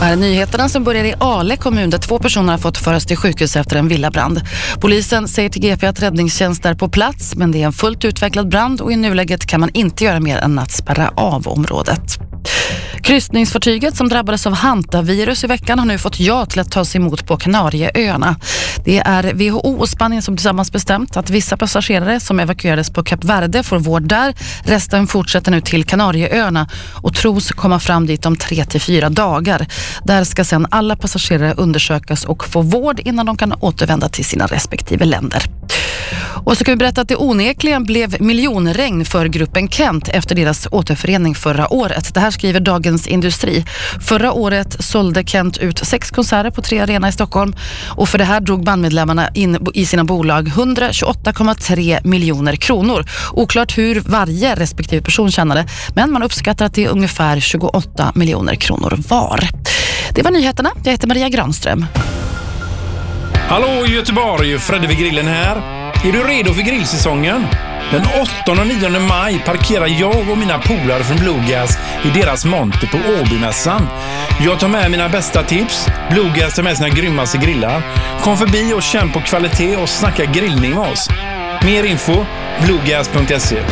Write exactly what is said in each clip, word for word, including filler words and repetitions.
Här är nyheterna som börjar i Ale kommun där två personer har fått föras till sjukhus efter en villabrand. Polisen säger till G P att räddningstjänst är på plats, men det är en fullt utvecklad brand och i nuläget kan man inte göra mer än att spärra av området. Kryssningsfartyget som drabbades av hantavirus i veckan har nu fått ja till att tas emot på Kanarieöarna. Det är W H O och Spanien som tillsammans bestämt att vissa passagerare som evakuerades på Kap Verde får vård där. Resten fortsätter nu till Kanarieöarna och tros komma fram dit om tre till fyra dagar. Där ska sedan alla passagerare undersökas och få vård innan de kan återvända till sina respektive länder. Och så kan vi berätta att det onekligen blev miljonregn för gruppen Kent efter deras återförening förra året. Det här skriver Dagens Industri. Förra året sålde Kent ut sex konserter på tre arenor i Stockholm och för det här drog bandmedlemmarna in i sina bolag hundratjugoåtta komma tre miljoner kronor. Oklart hur varje respektive person tjänade, men man uppskattar att det är ungefär tjugoåtta miljoner kronor var. Det var nyheterna. Jag heter Maria Granström. Hallå Göteborg, Fredde vid grillen här. Är du redo för grillsäsongen? Den åttonde och nionde maj parkerar jag och mina polare från Bluegas i deras monter på Åbymässan. Jag tar med mina bästa tips. Bluegas tar med sina grymmaste grillar. Kom förbi och känn på kvalitet och snacka grillning med oss. Mer info, bluegas punkt se.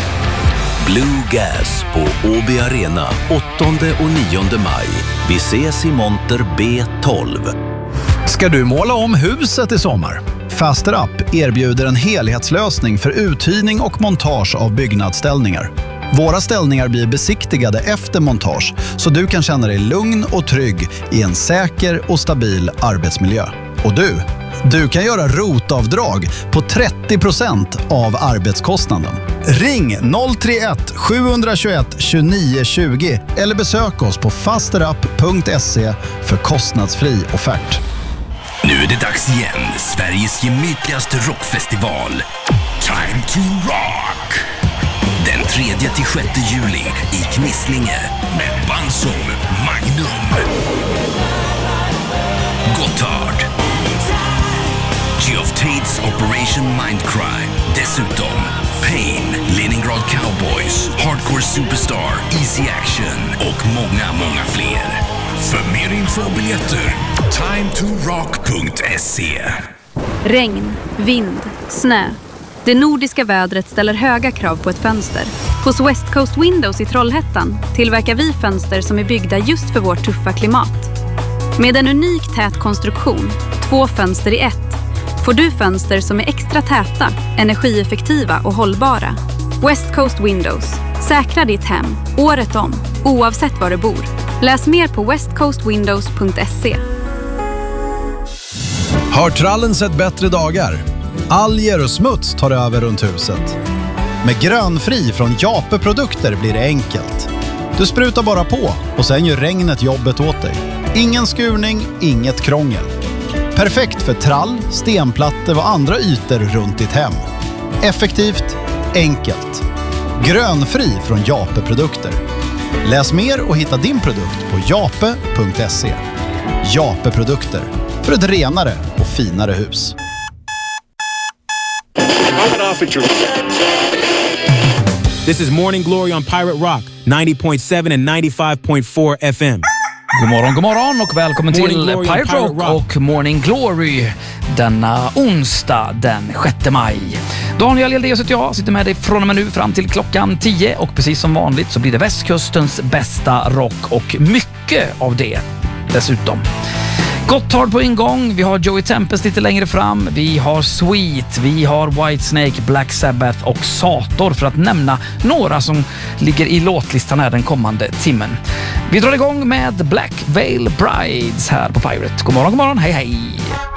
Bluegas på Åby Arena åttonde och nionde maj. Vi ses i monter B tolv. Ska du måla om huset i sommar? Faster Up erbjuder en helhetslösning för uthyrning och montage av byggnadsställningar. Våra ställningar blir besiktigade efter montage så du kan känna dig lugn och trygg i en säker och stabil arbetsmiljö. Och du, du kan göra rotavdrag på trettio procent av arbetskostnaden. Ring noll tre ett sju ett ett tjugonio tjugo eller besök oss på fasterup punkt se för kostnadsfri offert. Nu är det dags igen. Sveriges gemytligaste rockfestival. Time to Rock. Den tredje till sjätte juli i Knislinge med band som Magnum, Gotthard, Geoff Tate's Operation Mindcry. Dessutom Pain, Leningrad Cowboys, Hardcore Superstar, Easy Action och många, många fler. För mer info och biljetter, time to rock punkt se. Regn, vind, snö. Det nordiska vädret ställer höga krav på ett fönster. Hos West Coast Windows i Trollhättan tillverkar vi fönster som är byggda just för vårt tuffa klimat. Med en unik tät konstruktion, två fönster i ett, får du fönster som är extra täta, energieffektiva och hållbara. West Coast Windows. Säkra ditt hem, året om, oavsett var du bor. Läs mer på west coast windows punkt se. Har trallen sett bättre dagar? Alger och smuts tar över runt huset. Med grönfri från Jape produkter blir det enkelt. Du sprutar bara på och sen gör regnet jobbet åt dig. Ingen skurning, inget krångel. Perfekt för trall, stenplattor och andra ytor runt ditt hem. Effektivt, enkelt. Grönfri från Jape produkter. Läs mer och hitta din produkt på jape punkt se. Jape produkter, för ett renare och finare hus. This is Morning Glory on Pirate Rock, ninety point seven and ninety-five point four F M. God morgon, god morgon och välkommen Morning till Glory Pirate Rock, Pirate Rock och Morning Glory denna onsdag den sjätte maj. Daniel Hjeldeus heter jag, sitter med dig från och med nu fram till klockan tio och precis som vanligt så blir det västkustens bästa rock och mycket av det dessutom. Gotthard på ingång, vi har Joey Tempest lite längre fram, vi har Sweet, vi har Whitesnake, Black Sabbath och Sator för att nämna några som ligger i låtlistan här den kommande timmen. Vi drar igång med Black Veil Brides här på Pirate. God morgon, god morgon, hej hej!